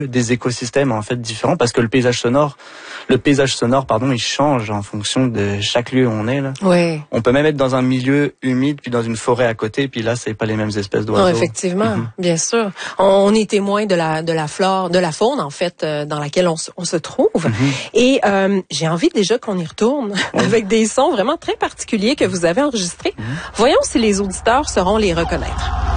des écosystèmes en fait différents parce que le paysage sonore, il change en fonction de chaque lieu où on est là. Oui. On peut même être dans un milieu humide puis dans une forêt à côté puis là c'est pas les mêmes espèces d'oiseaux. Non, effectivement, bien sûr. On est témoin de la flore, de la faune en fait dans laquelle on se trouve. Et j'ai envie déjà qu'on y retourne avec des sons vraiment très particuliers que vous avez enregistrés. Voyons si les auditeurs sauront les reconnaître.